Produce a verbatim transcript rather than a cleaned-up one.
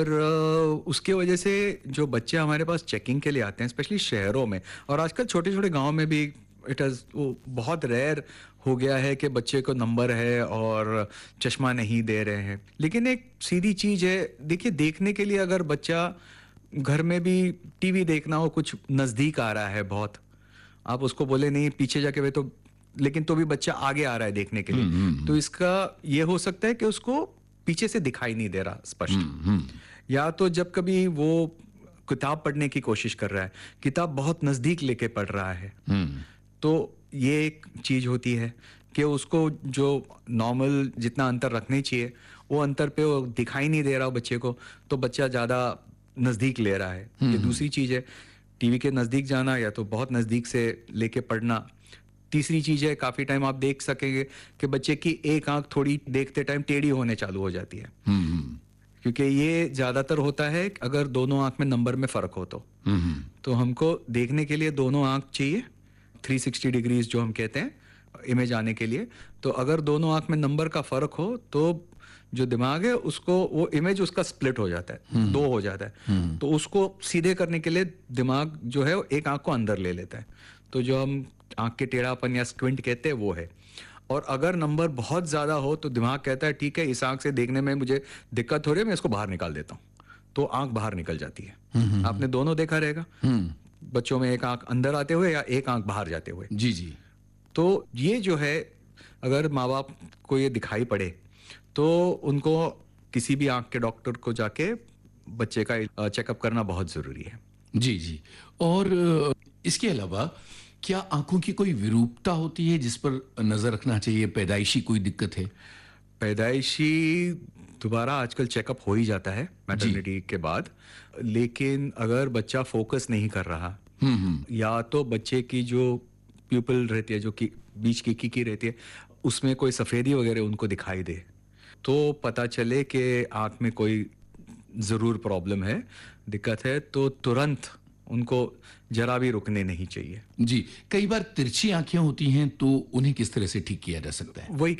और अ, उसके वजह से जो बच्चे हमारे पास चेकिंग के लिए आते हैं, स्पेशली शहरों में, और आजकल छोटे छोटे गांव में भी इट इज़ वो बहुत रेयर हो गया है कि बच्चे को नंबर है और चश्मा नहीं दे रहे हैं। लेकिन एक सीधी चीज़ है, देखिए, देखने के लिए अगर बच्चा घर में भी टीवी देखना हो, कुछ नज़दीक आ रहा है बहुत, आप उसको बोले नहीं पीछे जाके वे, तो लेकिन तो भी बच्चा आगे आ रहा है देखने के लिए, तो इसका ये हो सकता है कि उसको पीछे से दिखाई नहीं दे रहा स्पष्ट, या तो जब कभी वो किताब पढ़ने की कोशिश कर रहा है, किताब बहुत नज़दीक लेके पढ़ रहा है, तो ये एक चीज़ होती है कि उसको जो नॉर्मल जितना अंतर रखने चाहिए वो अंतर पे वो दिखाई नहीं दे रहा बच्चे को, तो बच्चा ज़्यादा नज़दीक ले रहा है। ये दूसरी चीज़ है, टीवी के नज़दीक जाना या तो बहुत नज़दीक से लेके पढ़ना। तीसरी चीज़ है, काफ़ी टाइम आप देख सकेंगे कि बच्चे की एक आंख थोड़ी देखते टाइम टेढ़ी होने चालू हो जाती है, क्योंकि ये ज़्यादातर होता है अगर दोनों आंख में नंबर में फ़र्क हो तो तो हमको देखने के लिए दोनों आंख चाहिए, थ्री सिक्सटी डिग्रीज जो हम कहते हैं इमेज आने के लिए। तो अगर दोनों आंख में नंबर का फ़र्क हो तो जो दिमाग है उसको वो इमेज उसका स्प्लिट हो जाता है, दो हो जाता है, तो उसको सीधे करने के लिए दिमाग जो है वो एक आंख को अंदर ले लेता है, तो जो हम आंख के टेढ़ापन या स्क्विंट कहते हैं वो है। और अगर नंबर बहुत ज़्यादा हो तो दिमाग कहता है ठीक है, इस आंख से देखने में मुझे दिक्कत हो रही है, मैं इसको बाहर निकाल देता हूँ, तो आंख बाहर निकल जाती है। आपने दोनों देखा रहेगा बच्चों में, एक आंख अंदर आते हुए या एक आंख बाहर जाते हुए। जी जी। तो ये जो है, अगर माँ बाप को ये दिखाई पड़े तो उनको किसी भी आंख के डॉक्टर को जाके बच्चे का चेकअप करना बहुत ज़रूरी है। जी जी। और अ, इसके अलावा क्या आंखों की कोई विरूपता होती है जिस पर नजर रखना चाहिए? पैदाइशी कोई दिक्कत है? पैदाइशी दोबारा आजकल चेकअप हो ही जाता है मैटरनिटी के बाद, लेकिन अगर बच्चा फोकस नहीं कर रहा या तो बच्चे की जो प्यूपिल रहती है, जो कि बीच की कीकी रहती है, उसमें कोई सफ़ेदी वगैरह उनको दिखाई दे, तो पता चले कि आँख में कोई ज़रूर प्रॉब्लम है, दिक्कत है, तो तुरंत उनको जरा भी रुकने नहीं चाहिए। जी। कई बार तिरछी आंखें होती हैं तो उन्हें किस तरह से ठीक किया जा सकता है? वही